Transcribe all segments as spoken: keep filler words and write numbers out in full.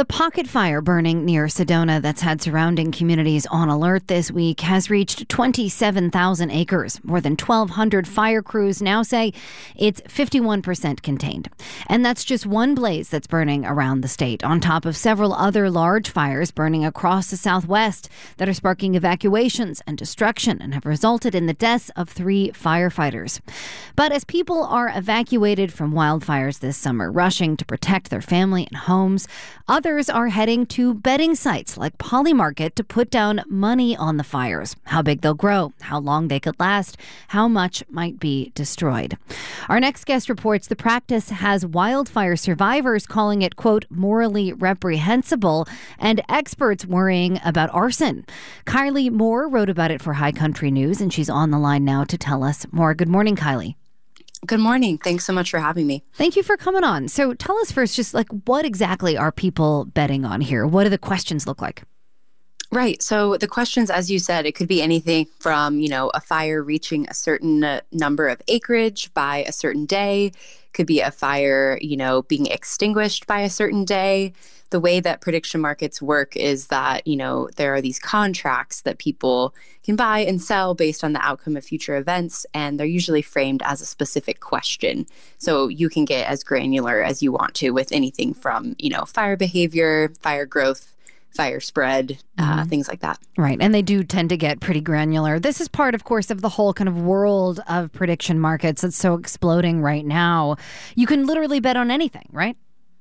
The pocket fire burning near Sedona that's had surrounding communities on alert this week has reached twenty-seven thousand acres. More than twelve hundred fire crews now say it's fifty-one percent contained. And that's just one blaze that's burning around the state, on top of several other large fires burning across the Southwest that are sparking evacuations and destruction and have resulted in the deaths of three firefighters. But as people are evacuated from wildfires this summer, rushing to protect their family and homes, others are heading to betting sites like Polymarket to put down money on the fires, how big they'll grow, how long they could last, how much might be destroyed. Our next guest reports the practice has wildfire survivors calling it, quote, morally reprehensible, and experts worrying about arson. Kylie Moore wrote about it for High Country News, and she's on the line now to tell us more. Good morning, Kylie. Good morning. Thanks so much for having me. Thank you for coming on. So tell us first, just like, what exactly are people betting on here? What do the questions look like? Right. So the questions, as you said, it could be anything from, you know, a fire reaching a certain uh, number of acreage by a certain day. Could be a fire, you know, being extinguished by a certain day. The way that prediction markets work is that, you know, there are these contracts that people can buy and sell based on the outcome of future events, and they're usually framed as a specific question. So you can get as granular as you want to with anything from, you know, fire behavior, fire growth, fire spread, uh, mm-hmm. things like that. Right. And they do tend to get pretty granular. This is part, of course, of the whole kind of world of prediction markets that's so exploding right now. You can literally bet on anything, right?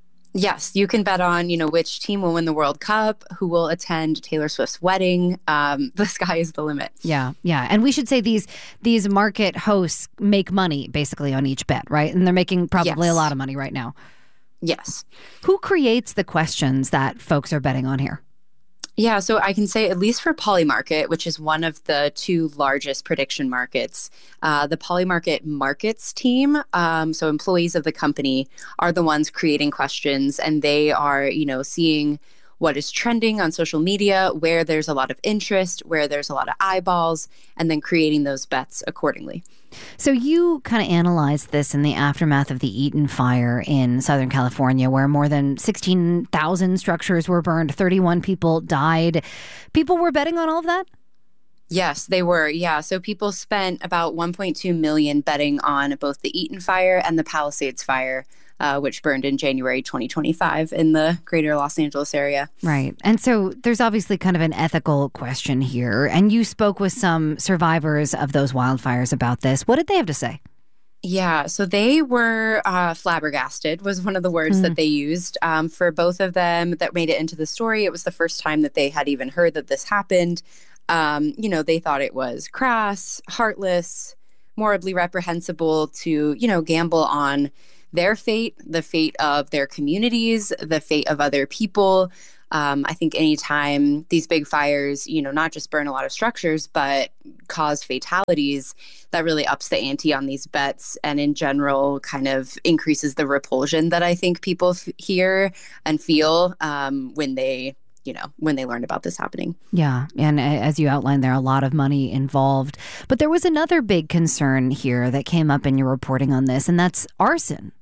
Yes, you can bet on, you know, which team will win the World Cup, who will attend Taylor Swift's wedding. Um, the sky is the limit. Yeah, yeah. And we should say these these market hosts make money basically on each bet, right? And they're making probably yes. a lot of money right now. Yes. Who creates the questions that folks are betting on here? Yeah, so I can say, at least for Polymarket, which is one of the two largest prediction markets, uh, the Polymarket markets team, um, so employees of the company, are the ones creating questions, and they are, you know, seeing what is trending on social media, where there's a lot of interest, where there's a lot of eyeballs, and then creating those bets accordingly. So you kind of analyzed this in the aftermath of the Eaton fire in Southern California, where more than sixteen thousand structures were burned, thirty-one people died. People were betting on all of that? Yes, they were. Yeah. So people spent about one point two million dollars betting on both the Eaton fire and the Palisades fire, uh, which burned in January twenty twenty-five in the greater Los Angeles area. Right. And so there's obviously kind of an ethical question here. And you spoke with some survivors of those wildfires about this. What did they have to say? Yeah, so they were uh, flabbergasted was one of the words mm. that they used. Um, for both of them that made it into the story, it was the first time that they had even heard that this happened. Um, you know, they thought it was crass, heartless, morally reprehensible to, you know, gamble on their fate, the fate of their communities, the fate of other people. Um, I think anytime these big fires, you know, not just burn a lot of structures, but cause fatalities, that really ups the ante on these bets, and in general kind of increases the repulsion that I think people f- hear and feel um, when they you know, when they learned about this happening. Yeah. And as you outlined, there are a lot of money involved. But there was another big concern here that came up in your reporting on this, and that's arson.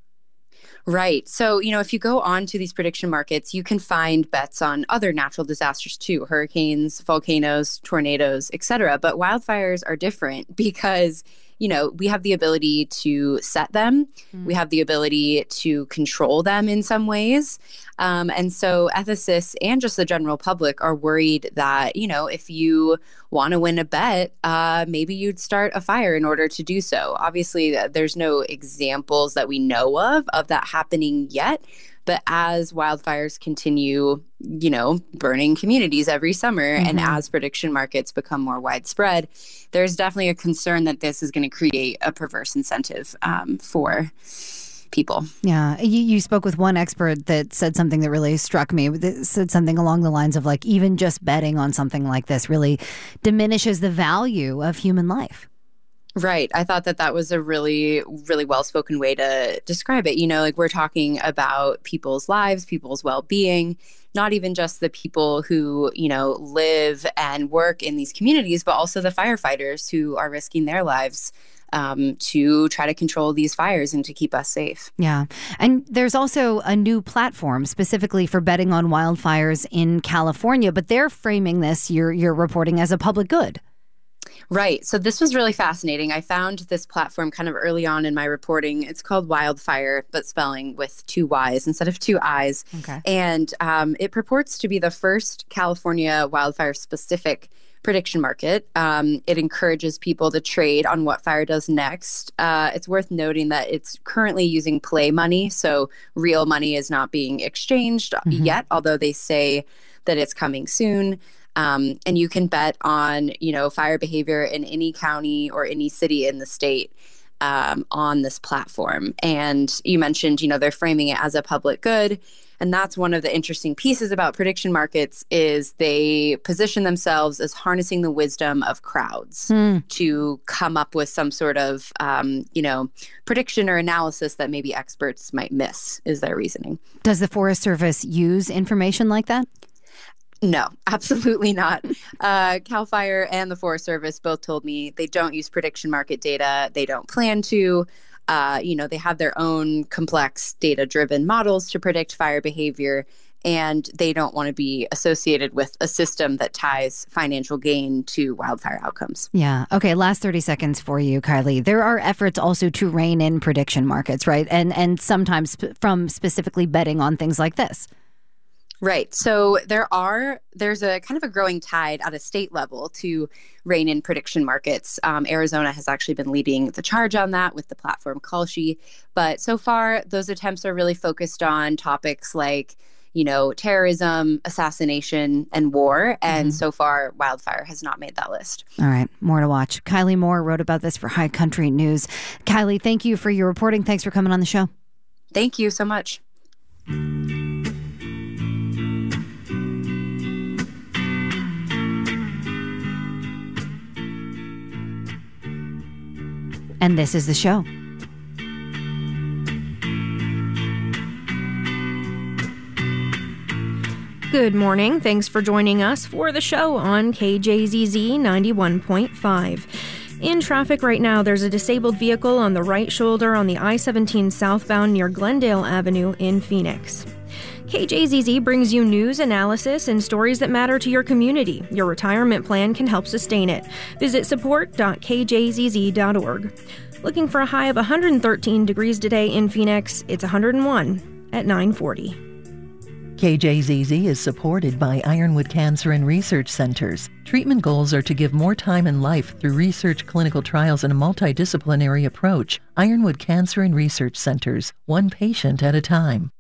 Right. So, you know, if you go on to these prediction markets, you can find bets on other natural disasters too, hurricanes, volcanoes, tornadoes, et cetera. But wildfires are different because, you know, we have the ability to set them. Mm. We have the ability to control them in some ways. Um, and so ethicists and just the general public are worried that, you know, if you want to win a bet, uh, maybe you'd start a fire in order to do so. Obviously, there's no examples that we know of of that happening yet. But as wildfires continue, you know, burning communities every summer, mm-hmm. and as prediction markets become more widespread, there's definitely a concern that this is going to create a perverse incentive um, for people. Yeah. You, you spoke with one expert that said something that really struck me. That said something along the lines of, like, even just betting on something like this really diminishes the value of human life. Right. I thought that that was a really, really well-spoken way to describe it. You know, like, we're talking about people's lives, people's well-being, not even just the people who, you know, live and work in these communities, but also the firefighters who are risking their lives um, to try to control these fires and to keep us safe. Yeah. And there's also a new platform specifically for betting on wildfires in California, but they're framing this, you're, you're reporting, as a public good. Right. So this was really fascinating. I found this platform kind of early on in my reporting. It's called Wildfire, but spelling with two Y's instead of two I's. Okay. And um, it purports to be the first California wildfire specific prediction market. Um, it encourages people to trade on what fire does next. Uh, it's worth noting that it's currently using play money. So real money is not being exchanged mm-hmm. yet, although they say that it's coming soon. Um, and you can bet on, you know, fire behavior in any county or any city in the state um, on this platform. And you mentioned, you know, they're framing it as a public good. And that's one of the interesting pieces about prediction markets is they position themselves as harnessing the wisdom of crowds mm. to come up with some sort of, um, you know, prediction or analysis that maybe experts might miss is their reasoning. Does the Forest Service use information like that? No, absolutely not. Uh, CAL FIRE and the Forest Service both told me they don't use prediction market data. They don't plan to. Uh, you know, they have their own complex data-driven models to predict fire behavior, and they don't want to be associated with a system that ties financial gain to wildfire outcomes. Yeah. Okay. Last thirty seconds for you, Kylie. There are efforts also to rein in prediction markets, right? And and sometimes from specifically betting on things like this. Right. So there are, there's a kind of a growing tide at a state level to rein in prediction markets. Um, Arizona has actually been leading the charge on that with the platform Kalshi. But so far, those attempts are really focused on topics like, you know, terrorism, assassination, and war. And mm-hmm. so far, wildfire has not made that list. All right. More to watch. Kylie Moore wrote about this for High Country News. Kylie, thank you for your reporting. Thanks for coming on the show. Thank you so much. And this is the show. Good morning. Thanks for joining us for the show on K J Z Z ninety-one point five. In traffic right now, there's a disabled vehicle on the right shoulder on the I seventeen southbound near Glendale Avenue in Phoenix. K J Z Z brings you news, analysis, and stories that matter to your community. Your retirement plan can help sustain it. Visit support dot k j z z dot org. Looking for a high of one hundred thirteen degrees today in Phoenix. It's one hundred one at nine forty. K J Z Z is supported by Ironwood Cancer and Research Centers. Treatment goals are to give more time in life through research, clinical trials, and a multidisciplinary approach. Ironwood Cancer and Research Centers, one patient at a time.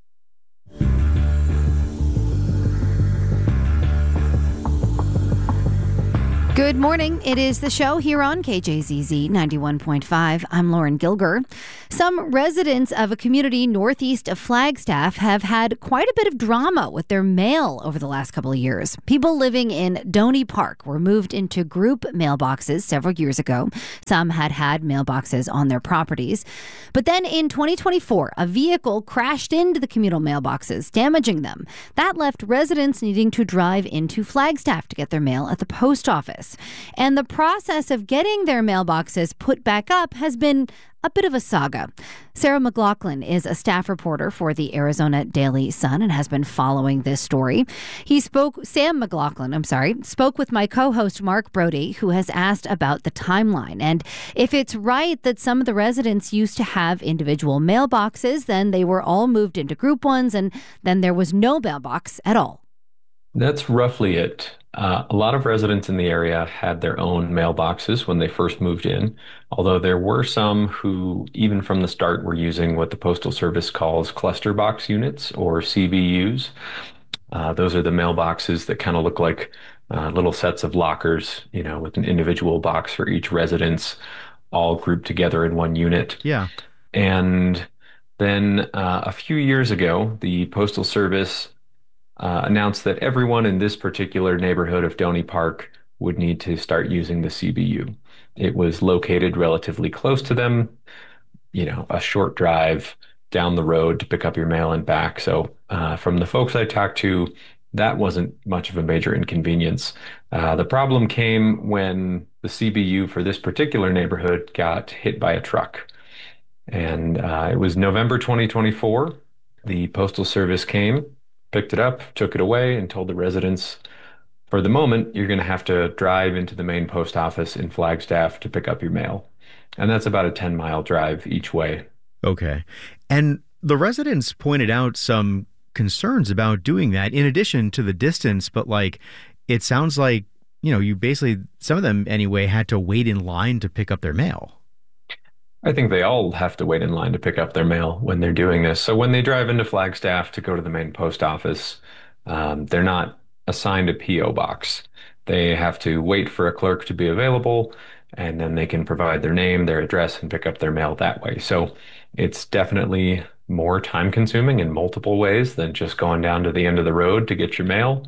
Good morning. It is the show here on K J Z Z ninety-one point five. I'm Lauren Gilger. Some residents of a community northeast of Flagstaff have had quite a bit of drama with their mail over the last couple of years. People living in Doney Park were moved into group mailboxes several years ago. Some had had mailboxes on their properties. But then in twenty twenty-four, a vehicle crashed into the communal mailboxes, damaging them. That left residents needing to drive into Flagstaff to get their mail at the post office. And the process of getting their mailboxes put back up has been a bit of a saga. Sarah McLaughlin is a staff reporter for the Arizona Daily Sun and has been following this story. He spoke, Sam McLaughlin, I'm sorry, spoke with my co-host Mark Brody, who has asked about the timeline. And if it's right that some of the residents used to have individual mailboxes, then they were all moved into group ones, and then there was no mailbox at all. That's roughly it. Uh, a lot of residents in the area had their own mailboxes when they first moved in, although there were some who, even from the start, were using what the Postal Service calls cluster box units, or C B Us. Uh, those are the mailboxes that kind of look like uh, little sets of lockers, you know, with an individual box for each residence, all grouped together in one unit. Yeah. And then uh, a few years ago, the Postal Service Uh, announced that everyone in this particular neighborhood of Doney Park would need to start using the C B U. It was located relatively close to them, you know, a short drive down the road to pick up your mail and back. So uh, from the folks I talked to, that wasn't much of a major inconvenience. Uh, the problem came when the C B U for this particular neighborhood got hit by a truck. And uh, it was November twenty twenty-four. The Postal Service came, picked it up, took it away, and told the residents, for the moment, you're going to have to drive into the main post office in Flagstaff to pick up your mail. And that's about a ten mile drive each way. Okay. And the residents pointed out some concerns about doing that in addition to the distance, but like, it sounds like, you know, you basically, some of them anyway, had to wait in line to pick up their mail. I think they all have to wait in line to pick up their mail when they're doing this. So when they drive into Flagstaff to go to the main post office, um, they're not assigned a P O box. They have to wait for a clerk to be available, and then they can provide their name, their address, and pick up their mail that way. So it's definitely more time consuming in multiple ways than just going down to the end of the road to get your mail.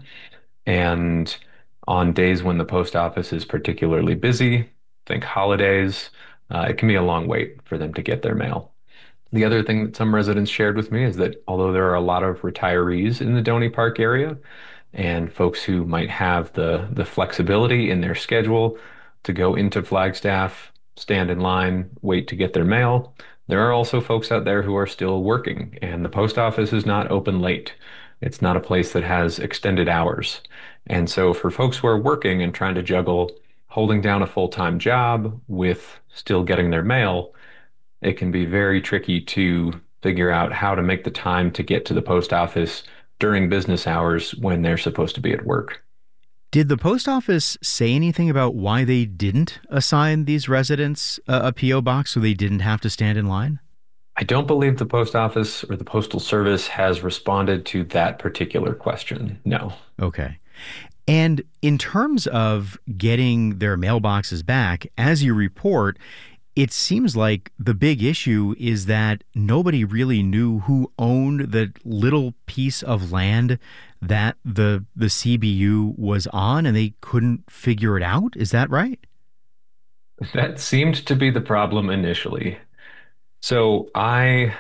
And on days when the post office is particularly busy, think holidays, uh, it can be a long wait for them to get their mail. The other thing that some residents shared with me is that although there are a lot of retirees in the Donny Park area and folks who might have the, the flexibility in their schedule to go into Flagstaff, stand in line, wait to get their mail, there are also folks out there who are still working, and the post office is not open late. It's not a place that has extended hours. And so for folks who are working and trying to juggle holding down a full-time job with still getting their mail, it can be very tricky to figure out how to make the time to get to the post office during business hours when they're supposed to be at work. Did the post office say anything about why they didn't assign these residents a, a P O box so they didn't have to stand in line? I don't believe the post office or the Postal Service has responded to that particular question. No. Okay. And in terms of getting their mailboxes back, as you report, it seems like the big issue is that nobody really knew who owned the little piece of land that the the C B U was on, and they couldn't figure it out. Is that right? That seemed to be the problem initially. So I,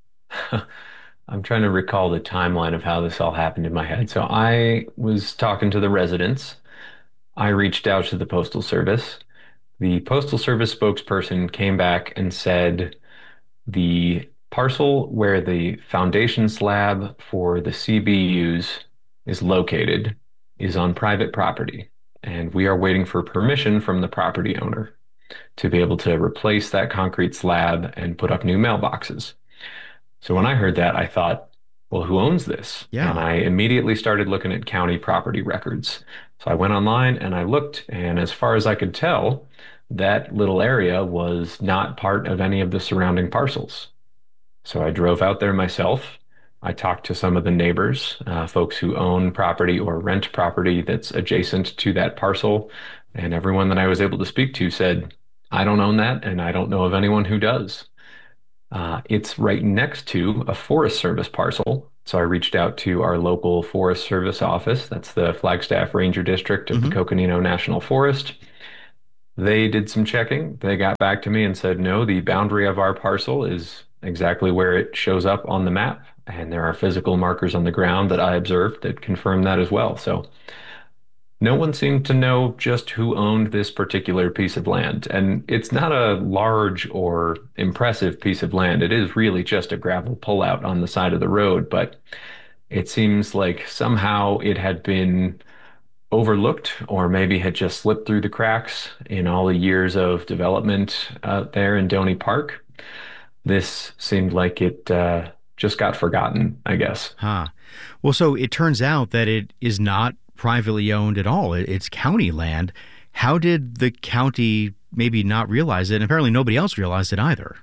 I'm trying to recall the timeline of how this all happened in my head. So I was talking to the residents. I reached out to the Postal Service. The Postal Service spokesperson came back and said the parcel where the foundation slab for the C B Us is located is on private property, and we are waiting for permission from the property owner to be able to replace that concrete slab and put up new mailboxes. So when I heard that, I thought, well, who owns this? Yeah. And I immediately started looking at county property records. So I went online and I looked, and as far as I could tell, that little area was not part of any of the surrounding parcels. So I drove out there myself. I talked to some of the neighbors, uh, folks who own property or rent property that's adjacent to that parcel. And everyone that I was able to speak to said, I don't own that, and I don't know of anyone who does. Uh, it's right next to a Forest Service parcel. So I reached out to our local Forest Service office. That's the Flagstaff Ranger District of mm-hmm. the Coconino National Forest. They did some checking. They got back to me and said, no, the boundary of our parcel is exactly where it shows up on the map. And there are physical markers on the ground that I observed that confirm that as well. So no one seemed to know just who owned this particular piece of land. And it's not a large or impressive piece of land. It is really just a gravel pullout on the side of the road. But it seems like somehow it had been overlooked, or maybe had just slipped through the cracks in all the years of development out there in Donny Park. This seemed like it uh, just got forgotten, I guess. Huh. Well, so it turns out that it is not privately owned at all. It's county land. How did the county maybe not realize it? And apparently nobody else realized it either.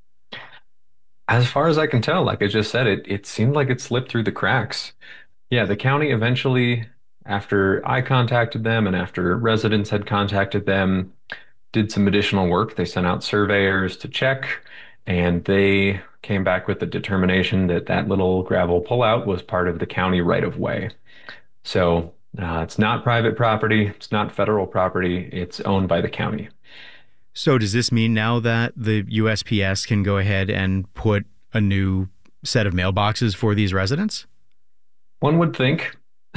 As far as I can tell, like I just said, it it seemed like it slipped through the cracks. Yeah, the county eventually, after I contacted them and after residents had contacted them, did some additional work. They sent out surveyors to check, and they came back with the determination that that little gravel pullout was part of the county right-of-way. So uh, it's not private property. It's not federal property. It's owned by the county. So does this mean now that the U S P S can go ahead and put a new set of mailboxes for these residents? One would think.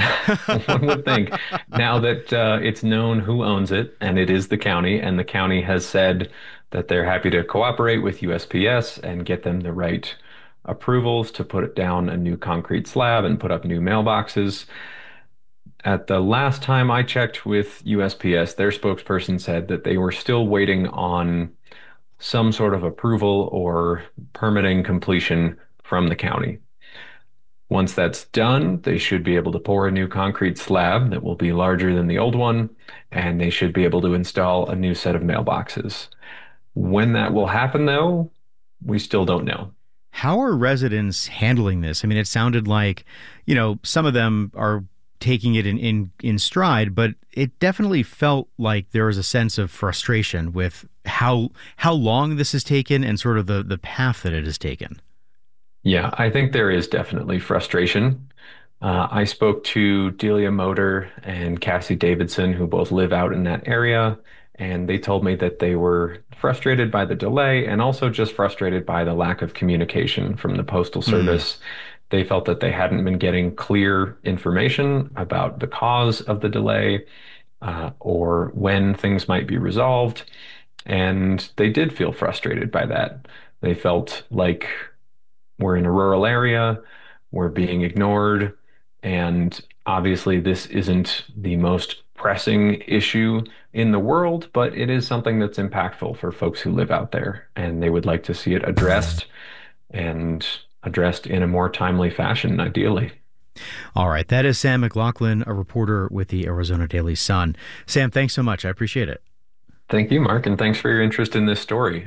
One would think now that uh, it's known who owns it, and it is the county, and the county has said that they're happy to cooperate with U S P S and get them the right approvals to put down a new concrete slab and put up new mailboxes. At the last time I checked with U S P S, their spokesperson said that they were still waiting on some sort of approval or permitting completion from the county. Once that's done, they should be able to pour a new concrete slab that will be larger than the old one, and they should be able to install a new set of mailboxes. When that will happen, though, we still don't know. How are residents handling this? I mean, it sounded like, you know, some of them are taking it in, in, in stride, but it definitely felt like there was a sense of frustration with how how long this has taken and sort of the, the path that it has taken. Yeah, I think there is definitely frustration. Uh, I spoke to Delia Motor and Cassie Davidson, who both live out in that area, and they told me that they were frustrated by the delay and also just frustrated by the lack of communication from the Postal Service. Mm. They felt that they hadn't been getting clear information about the cause of the delay uh, or when things might be resolved, and they did feel frustrated by that. They felt like we're in a rural area, we're being ignored, and obviously this isn't the most pressing issue in the world, but it is something that's impactful for folks who live out there, and they would like to see it addressed and addressed in a more timely fashion, ideally. All right. That is Sam McLaughlin, a reporter with the Arizona Daily Sun. Sam, thanks so much. I appreciate it. Thank you, Mark, and thanks for your interest in this story.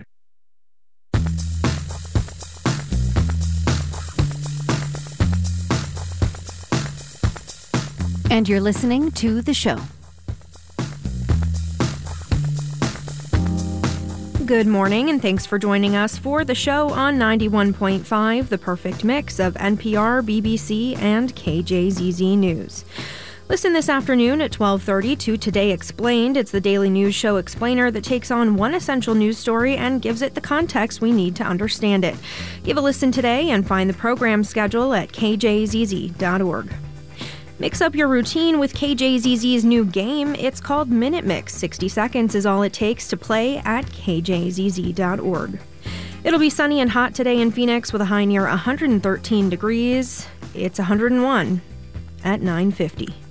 And you're listening to the show. Good morning, and thanks for joining us for the show on ninety-one point five, the perfect mix of N P R, B B C, and K J Z Z News. Listen this afternoon at twelve thirty to Today Explained. It's the daily news show explainer that takes on one essential news story and gives it the context we need to understand it. Give a listen today and find the program schedule at k j z z dot org. Mix up your routine with K J Z Z's new game. It's called Minute Mix. sixty seconds is all it takes to play at k j z z dot org. It'll be sunny and hot today in Phoenix with a high near one hundred thirteen degrees. It's one hundred one at nine fifty.